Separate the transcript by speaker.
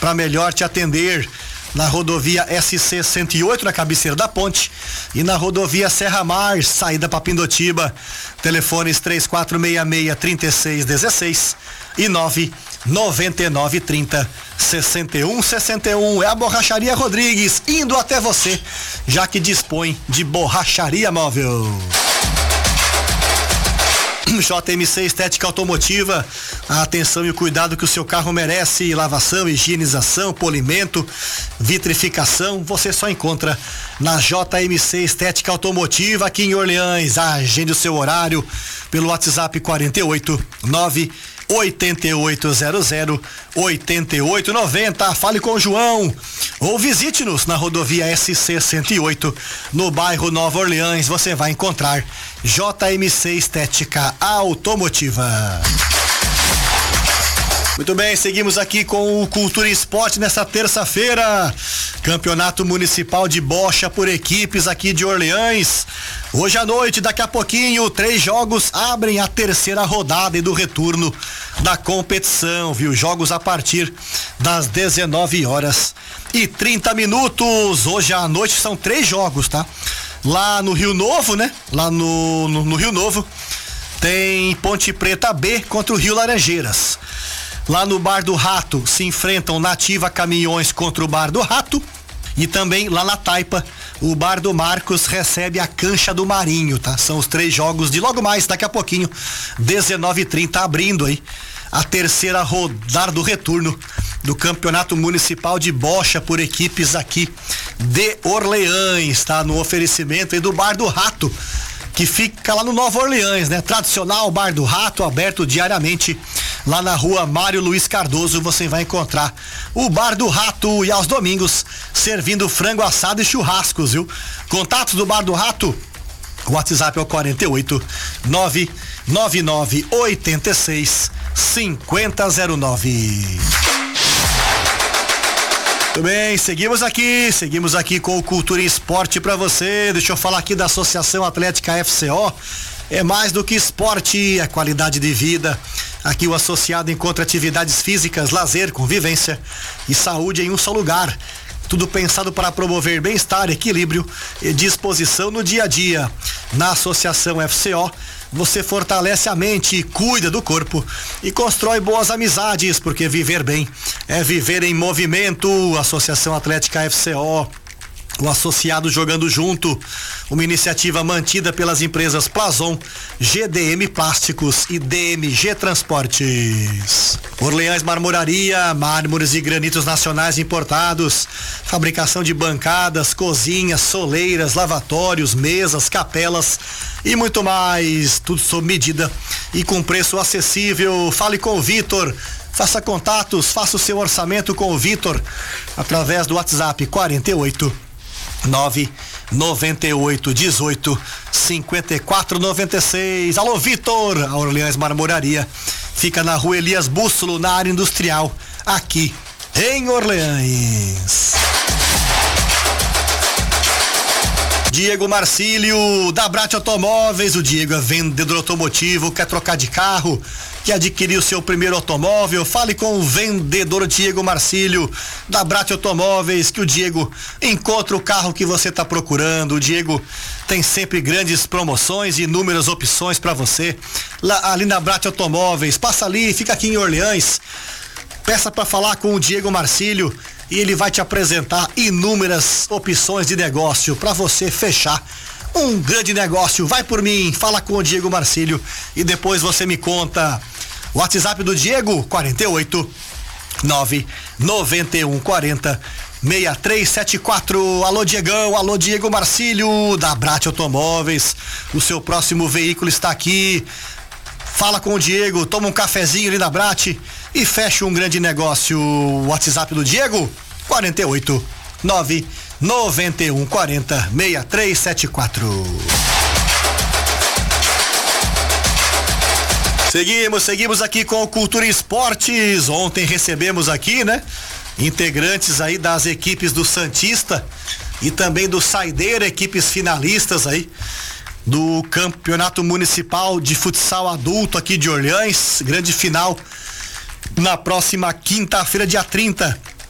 Speaker 1: para melhor te atender. Na rodovia SC 108, na cabeceira da ponte, e na rodovia Serra Mar, saída para Pindotiba. Telefones 3466-3616 e 99930-6161. É a Borracharia Rodrigues, indo até você, já que dispõe de borracharia móvel. JMC Estética Automotiva, a atenção e o cuidado que o seu carro merece. Lavação, higienização, polimento, vitrificação, você só encontra na JMC Estética Automotiva aqui em Orleans. Agende o seu horário pelo WhatsApp 48800-8890. Fale com o João ou visite-nos na rodovia SC 108 no bairro Nova Orleans. Você vai encontrar JMC Estética Automotiva. Muito bem, seguimos aqui com o Cultura e Esporte nessa terça-feira. Campeonato Municipal de Bocha por equipes aqui de Orleans. Hoje à noite, daqui a pouquinho, 3 jogos abrem a terceira rodada e do retorno da competição, viu? Jogos a partir das 19h30. Hoje à noite são 3 jogos, tá? Lá no Rio Novo, né? Lá no Rio Novo tem Ponte Preta B contra o Rio Laranjeiras. Lá no Bar do Rato se enfrentam Nativa Caminhões contra o Bar do Rato. E também lá na Taipa, o Bar do Marcos recebe a Cancha do Marinho, tá? São os 3 jogos de logo mais, daqui a pouquinho, 19h30, abrindo aí a terceira rodada do retorno do Campeonato Municipal de Bocha por equipes aqui de Orleans, tá? No oferecimento aí do Bar do Rato, que fica lá no Nova Orleans, né? Tradicional Bar do Rato, aberto diariamente lá na rua Mário Luiz Cardoso. Você vai encontrar o Bar do Rato e aos domingos servindo frango assado e churrascos, viu? Contatos do Bar do Rato, o WhatsApp é o 48 999 86 5009. Muito bem, seguimos aqui com o Cultura e Esporte pra você. Deixa eu falar aqui da Associação Atlética FCO. É mais do que esporte, é qualidade de vida. Aqui o associado encontra atividades físicas, lazer, convivência e saúde em um só lugar. Tudo pensado para promover bem-estar, equilíbrio e disposição no dia a dia. Na Associação FCO, você fortalece a mente, cuida do corpo e constrói boas amizades, porque viver bem é viver em movimento. Associação Atlética FCO, o associado jogando junto, uma iniciativa mantida pelas empresas Plazon, GDM Plásticos e DMG Transportes. Orleans Marmoraria, mármores e granitos nacionais importados, fabricação de bancadas, cozinhas, soleiras, lavatórios, mesas, capelas e muito mais, tudo sob medida e com preço acessível. Fale com o Vitor, faça contatos, faça o seu orçamento com o Vitor através do WhatsApp 48 998 18 54 96. Alô, Vitor! A Orleans Marmoraria fica na rua Elias Bússolo, na área industrial, aqui em Orleans. Diego Marcílio, da Brat Automóveis. O Diego é vendedor automotivo, quer trocar de carro, que adquiriu seu primeiro automóvel. Fale com o vendedor Diego Marcílio, da Brat Automóveis, que o Diego encontra o carro que você está procurando. O Diego tem sempre grandes promoções e inúmeras opções para você. Lá, ali na Brat Automóveis, passa ali, fica aqui em Orleans. Peça para falar com o Diego Marcílio e ele vai te apresentar inúmeras opções de negócio para você fechar um grande negócio. Vai por mim, fala com o Diego Marcílio e depois você me conta. O WhatsApp do Diego, 48 991 40 6374. Alô, Diegão, alô, Diego Marcílio, da Brat Automóveis. O seu próximo veículo está aqui. Fala com o Diego, toma um cafezinho ali na Brat e fecha um grande negócio. O WhatsApp do Diego, 48 991 40 6374. Seguimos aqui com o Cultura e Esportes. Ontem recebemos aqui, né, integrantes aí das equipes do Santista e também do Saideira, equipes finalistas aí do Campeonato Municipal de Futsal Adulto aqui de Orleans. Grande final na próxima quinta-feira, dia 30,